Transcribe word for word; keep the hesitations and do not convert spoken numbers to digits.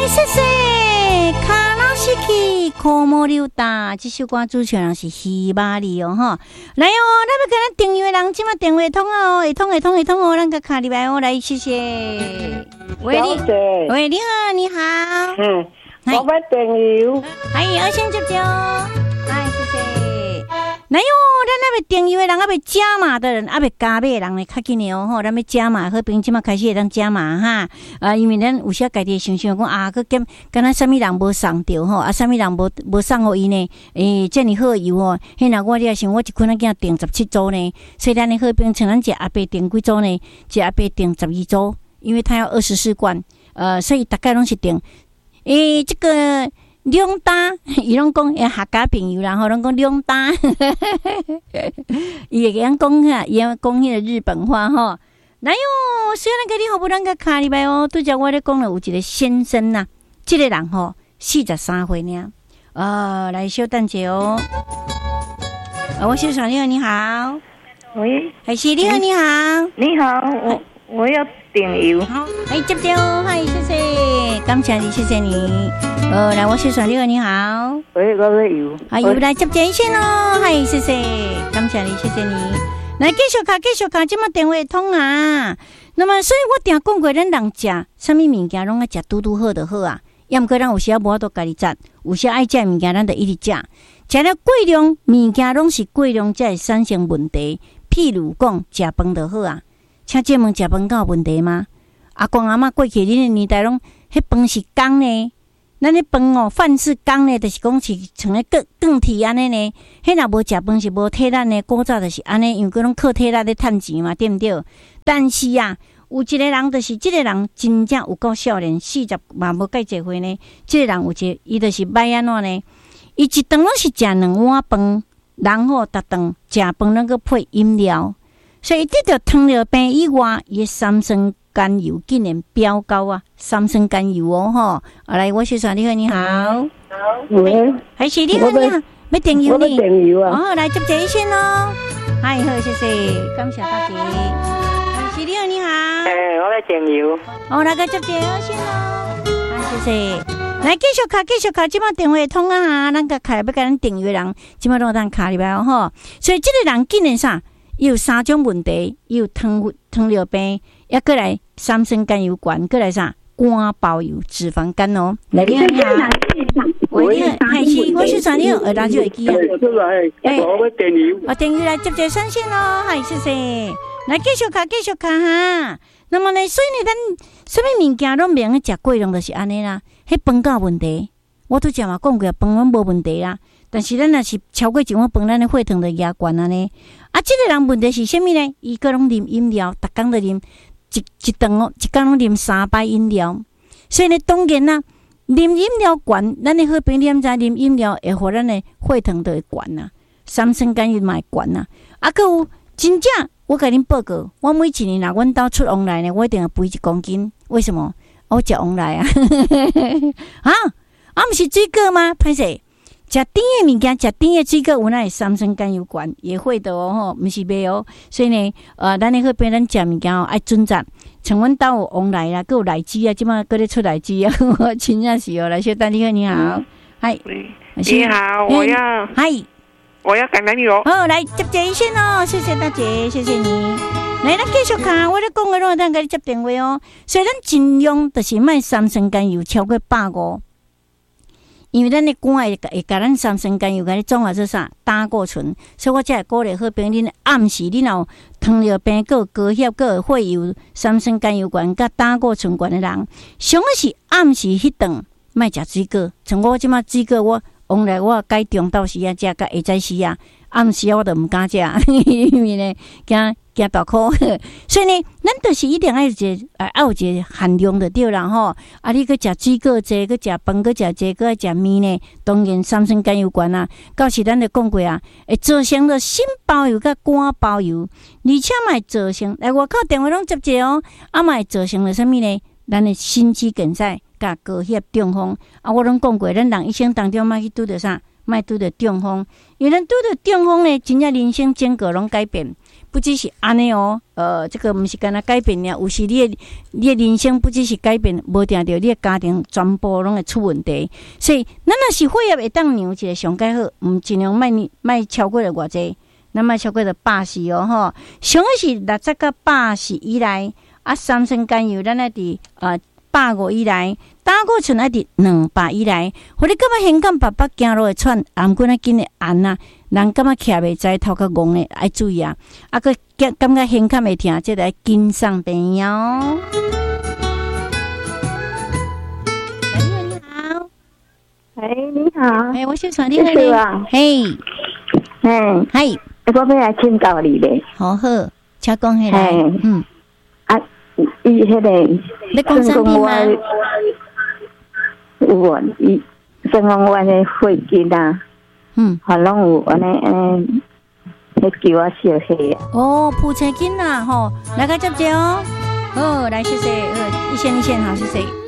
谢谢卡拉西奇科莫溜达，这首歌主唱人是希巴里哦哈。来哦，咱要跟咱订阅人，今麦电话通哦，会通会通会通哦，咱个卡里来哦，来谢谢。喂你，喂你好，你好。 嗯，我要订油。 哎，我先接接哦。哎，谢谢。来哟，咱那边订阅的人，那边加码的人，那边加买的人呢，较紧的哦吼，咱要加码，好朋即马开始会当加码哈。啊，因为咱有时家己想想讲啊，佮减，敢若啥物人无送着吼，啊，啥物人无无送互伊呢？诶，遮尔好油哦，迄若我咧想，我一困仔囝订十七组呢，所以咱的好朋像咱一阿伯订几组呢？一阿伯订十二组，因为他要二十四罐，呃，所以大概拢是订，诶，这个。两单，伊拢讲诶客家朋友啦，吼，拢讲两单，伊会讲讲哈，伊讲迄个日本话吼。来哟，虽然个你好不咱个卡里边哦，拄则我咧讲了有一个先生呐、啊，这个人吼四十三岁呢，呃，来小等者哦。啊，我小小你好，你好， 喂， 还是你好，你好， 你好，我我要订油。 好，哎，接接哦，嗨，谢谢，感谢你，谢谢你。呃，来，我小小你好，你好。 喂，我要油。 啊，油来接接先咯，嗨，谢谢，感谢你，谢谢你。来，继续卡，继续卡，今麦电话通啊。那么，所以我定讲过，咱人食什么物件，拢爱食拄拄好就好啊。要毋过，咱有时啊无法度家己食，有时爱食物件，咱就一直食。食了过量物件，拢是过量才会产生问题。譬如讲，食饭就好啊。请借问，食饭敢有问题吗？阿公阿嬷过去恁的年代拢，迄饭是干呢。咱咧饭哦，饭是干咧，就是讲是像咧更更体安尼呢。迄若无食饭是无体力呢，古早就是安尼，因为佮拢靠体力咧趁钱嘛，对毋对？但是啊，有一个人就是即个人真正有够少年，四十嘛无介济岁呢。即、这个人有一个，伊就是歹安怎呢？伊一顿拢是食两碗饭，然后逐顿食饭能够配饮料，所以得着糖尿病以外，伊三酸甘油竟然飙高啊！三酸甘油哦，吼！啊，来，我先生你好，你好，好， 喂， 还是你好，你好，要订油呢？ 我要订油啊！ 哦，来接这一线咯。嗨，好，谢谢，感谢大家。还是你好，你好。 诶，我要订油。 哦，来个接这一线咯。啊，谢谢。来继续卡，继续卡，即马电话通啊！咱个卡要甲咱订阅人，即马拢当卡里边哦，吼。所以这个人竟然啥？有三种问题，有糖糖尿病，也过来三酸甘油管，过来啥肝包油、脂肪肝哦。来，你好，你好，喂，你好，还是我是传你耳朵就会记啊。 哎，我要订油。 我订油来接接上线咯，嗨，谢谢。来继续卡，继续卡哈。那么呢，所以呢，咱什么物件拢免去食过量，就是安尼啦。迄饭有问题，我拄则嘛讲过，饭碗无问题啦。但是咱若是超过一碗饭，咱的血糖就压悬安尼。啊，即、这个人问题是啥物呢？伊个拢啉饮料，逐工都啉一一顿哦，一工拢啉三摆饮料。所以呢，当然啦，啉饮料悬，咱的好朋友知啉饮料会互咱的血糖就会悬呐，三酸甘油嘛会悬呐。啊，佮有真正，我甲恁报告，我每一年若阮兜出王来呢，我一定要肥一公斤。为什么？我食王来啊，啊，啊，毋是水果吗？歹势。食甜的物件，食甜的水果有哪会三酸甘油管也会的哦，吼，毋是袂哦。所以呢，呃，咱的好朋友咱食物件哦，爱准则。像阮兜有王来啦，佮有荔枝啊，即马佮咧出荔枝啊，真正是哦。来，小丹你好，你好，嗨， 你好，我要， 嗨， 我要橄榄油。 哦，来接这一线哦，谢谢大姐，谢谢你。来，咱继续看，我咧讲的拢咱甲你接电话哦。所以咱尽量就是卖三酸甘油超过百五。因为咱的肝会会甲咱三酸甘油甲你总化做啥胆固醇，所以我才会鼓励好朋友恁暗时恁有糖尿病、个高血、个会有三酸甘油管、甲胆固醇管的人，上是暗时迄顿莫食水果。像我即马水果，我往来我该中昼时啊食，甲下早时啊暗时啊我都毋敢食，因为呢惊。惊大苦，所以呢，咱就是一定要有一个，哎，要有一个限量就对啦吼。啊，你去食水果济，去食饭，去食济，去爱食面呢，当然三酸甘油管啊。到时咱就讲过啊，会造成了心包油甲肝包油，而且嘛会造成来外口电话拢接者哦，啊嘛会造成了啥物呢？咱的心肌梗塞甲高血中风啊，我拢讲过，咱人一生当中莫去拄着啥，莫拄着中风，因为咱拄着中风呢，真正人生整个拢改变。不不只是安尼哦，呃，这个不是干那改变了，有时你的你的人生不只是改变，无定着你的家庭全部拢会出问题。所以，咱若是血压会当量一个上介好，唔尽量卖卖超过了偌济，咱卖超过了八十哦吼，上个是六十到八十以内，啊，三酸甘油咱爱伫呃百五以内。胆固醇爱伫两百以内，或者感觉现感爸爸行路会喘，颔管啊紧会按啊，人感觉徛袂在头壳戆诶，爱注意啊！啊，佮感觉现感会疼，即个紧上病哟。你好， 哎，你好， 哎，我小传你好咧，嘿， 嘿， 嘿， 我要来请教你咧， 好好，请讲起来，嗯， 啊，伊迄个， 你讲啥物吗？ 有啊，伊生活我的血筋啊，嗯，好拢有安尼安尼，迄叫我小黑啊。 哦，脯菜筋啊，吼，来个接接哦，好，来谢谢，呃，一线一线好，谢谢。